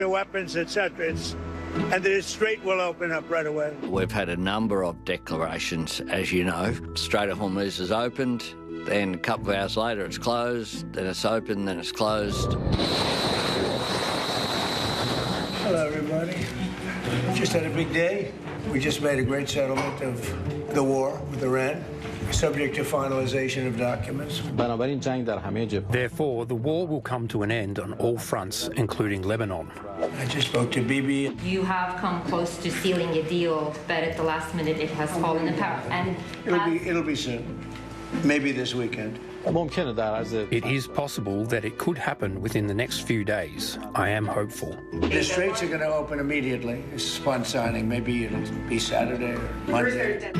weapons, etc. And the Strait will open up right away. We've had a number of declarations, as you know. Strait of Hormuz is opened, then a couple of hours later it's closed, then it's open, then it's closed. Hello, everybody. Just had a big day. We just made a great settlement of the war with Iran, subject to finalization of documents. Therefore, the war will come to an end on all fronts, including Lebanon. I just spoke to Bibi. You have come close to sealing a deal, but at the last minute it has fallen apart. And it'll be soon. Maybe this weekend. It is possible that it could happen within the next few days. I am hopeful. The Straits are going to open immediately. It's a spun signing. Maybe it'll be Saturday or Monday.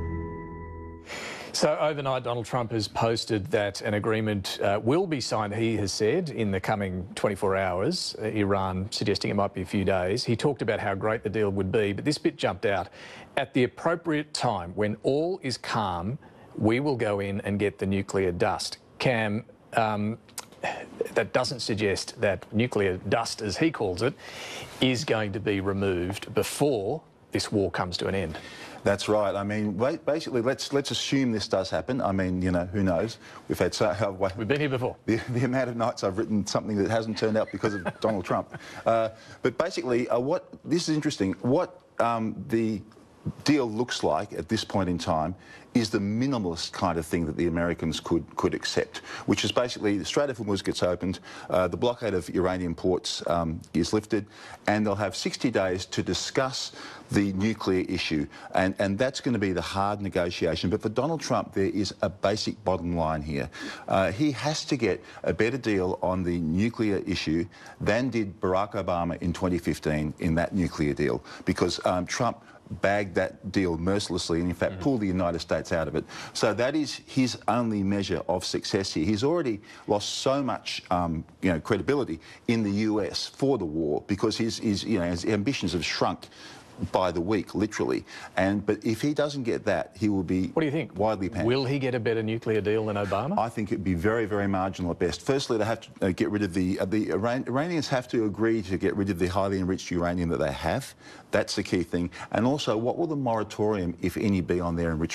So overnight, Donald Trump has posted that an agreement will be signed, he has said, in the coming 24 hours. Iran suggesting it might be a few days. He talked about how great the deal would be, but this bit jumped out. At the appropriate time, when all is calm, we will go in and get the nuclear dust. Cam, that doesn't suggest that nuclear dust, as he calls it, is going to be removed before this war comes to an end. That's right. I mean, basically, let's assume this does happen. I mean, you know, who knows? We've been here before. The amount of nights I've written something that hasn't turned out because of Donald Trump. But basically, this is interesting. What the deal looks like at this point in time is the minimalist kind of thing that the Americans could accept, which is basically the Strait of Hormuz gets opened, the blockade of uranium ports is lifted, and they'll have 60 days to discuss the nuclear issue, and that's going to be the hard negotiation. But for Donald Trump, there is a basic bottom line here. He has to get a better deal on the nuclear issue than did Barack Obama in 2015 in that nuclear deal, because Trump bagged that deal mercilessly and, in fact, pulled the United States out of it. So that is his only measure of success here. He's already lost so much, credibility in the US for the war because his ambitions have shrunk by the week, literally. But if he doesn't get that, he will be What do you think? Widely panicked. Will he get a better nuclear deal than Obama? I think it'd be very, very marginal at best. Firstly, they have to get rid of the Iranians have to agree to get rid of the highly enriched uranium that they have. That's the key thing. And also, what will the moratorium, if any, be on their enrichment?